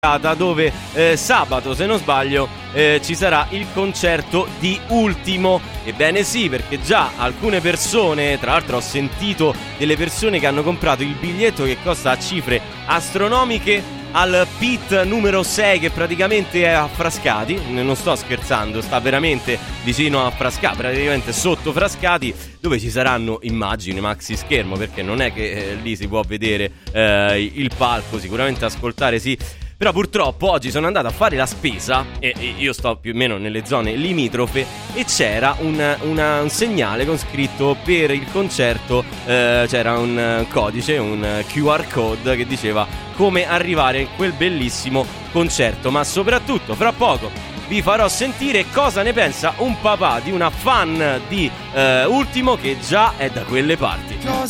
dove sabato, se non sbaglio, ci sarà il concerto di Ultimo. Ebbene sì, perché già alcune persone, tra l'altro ho sentito delle persone che hanno comprato il biglietto che costa a cifre astronomiche al pit numero 6, che praticamente è a Frascati, non sto scherzando, sta veramente vicino a Frascati, praticamente sotto Frascati, dove ci saranno, immagino, i maxi schermo, perché non è che lì si può vedere il palco, sicuramente ascoltare sì. Però purtroppo oggi sono andato a fare la spesa e io sto più o meno nelle zone limitrofe e c'era un segnale con scritto per il concerto, c'era un codice, un QR code che diceva come arrivare in quel bellissimo concerto. Ma soprattutto fra poco vi farò sentire cosa ne pensa un papà di una fan di Ultimo che già è da quelle parti.